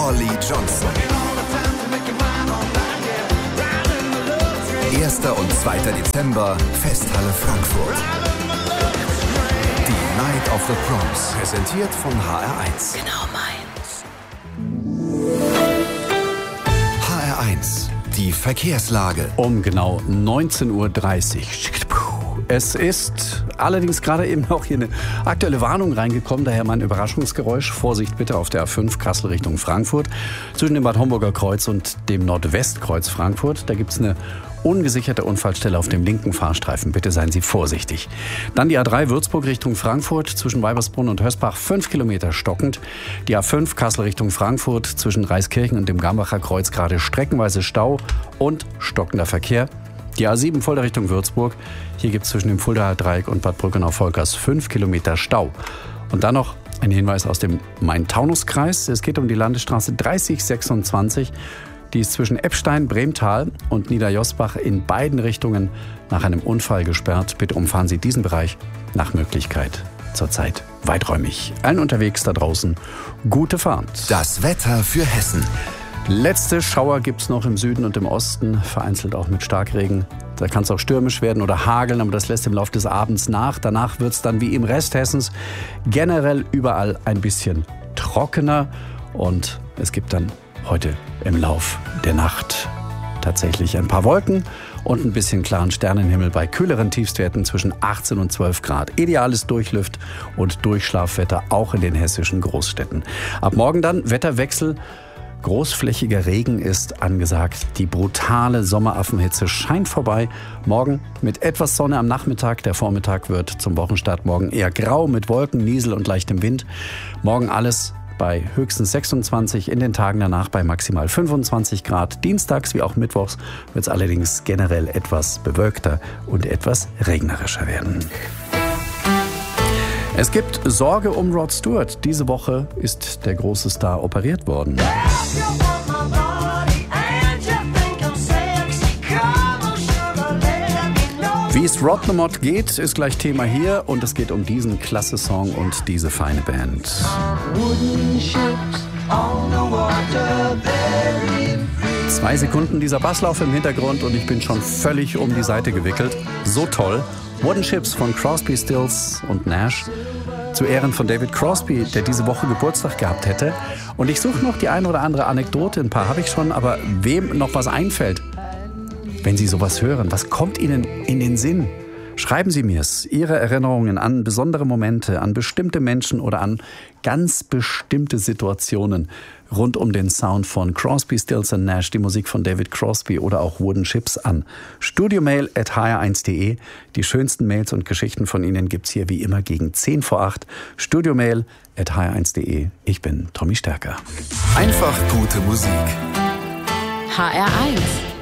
Holly Johnson. 1. und 2. Dezember, Festhalle Frankfurt. Die Night of the Proms, präsentiert von HR1. Genau meins. HR1, die Verkehrslage. Um genau 19:30 Uhr. Es ist allerdings gerade eben noch hier eine aktuelle Warnung reingekommen, daher mein Überraschungsgeräusch. Vorsicht bitte auf der A5 Kassel Richtung Frankfurt. Zwischen dem Bad Homburger Kreuz und dem Nordwestkreuz Frankfurt. Da gibt es eine ungesicherte Unfallstelle auf dem linken Fahrstreifen. Bitte seien Sie vorsichtig. Dann die A3 Würzburg Richtung Frankfurt. Zwischen Weibersbrunn und Hösbach 5 Kilometer stockend. Die A5 Kassel Richtung Frankfurt. Zwischen Reiskirchen und dem Gambacher Kreuz gerade streckenweise Stau und stockender Verkehr. Die A7 Fulda Richtung Würzburg. Hier gibt es zwischen dem Fuldaer Dreieck und Bad Brückenau-Volkers 5 Kilometer Stau. Und dann noch ein Hinweis aus dem Main-Taunus-Kreis. Es geht um die Landesstraße 3026. Die ist zwischen Eppstein, Bremtal und Niederjosbach in beiden Richtungen nach einem Unfall gesperrt. Bitte umfahren Sie diesen Bereich nach Möglichkeit zurzeit weiträumig. Allen unterwegs da draußen gute Fahrt. Das Wetter für Hessen. Letzte Schauer gibt es noch im Süden und im Osten, vereinzelt auch mit Starkregen. Da kann es auch stürmisch werden oder hageln, aber das lässt im Laufe des Abends nach. Danach wird es dann wie im Rest Hessens generell überall ein bisschen trockener. Und es gibt dann heute im Lauf der Nacht tatsächlich ein paar Wolken und ein bisschen klaren Sternenhimmel bei kühleren Tiefstwerten zwischen 18 und 12 Grad. Ideales Durchlüft- und Durchschlafwetter auch in den hessischen Großstädten. Ab morgen dann Wetterwechsel. Großflächiger Regen ist angesagt. Die brutale Sommeraffenhitze scheint vorbei. Morgen mit etwas Sonne am Nachmittag. Der Vormittag wird zum Wochenstart morgen eher grau mit Wolken, Niesel und leichtem Wind. Morgen alles bei höchstens 26, in den Tagen danach bei maximal 25 Grad. Dienstags wie auch mittwochs wird es allerdings generell etwas bewölkter und etwas regnerischer werden. Es gibt Sorge um Rod Stewart. Diese Woche ist der große Star operiert worden. Wie es Rod Lamotte geht, ist gleich Thema hier. Und es geht um diesen klasse Song und diese feine Band. 2 Sekunden dieser Basslauf im Hintergrund und ich bin schon völlig um die Seite gewickelt. So toll. Wooden Ships von Crosby, Stills und Nash. Zu Ehren von David Crosby, der diese Woche Geburtstag gehabt hätte. Und ich suche noch die ein oder andere Anekdote. Ein paar habe ich schon, aber wem noch was einfällt, wenn Sie sowas hören, was kommt Ihnen in den Sinn? Schreiben Sie mir's, Ihre Erinnerungen an besondere Momente, an bestimmte Menschen oder an ganz bestimmte Situationen rund um den Sound von Crosby, Stills and Nash, die Musik von David Crosby oder auch Wooden Ships an. studiomail@hr1.de. Die schönsten Mails und Geschichten von Ihnen gibt's hier wie immer gegen 10 vor 8. studiomail@hr1.de. Ich bin Tommy Stärker. Einfach gute Musik. HR1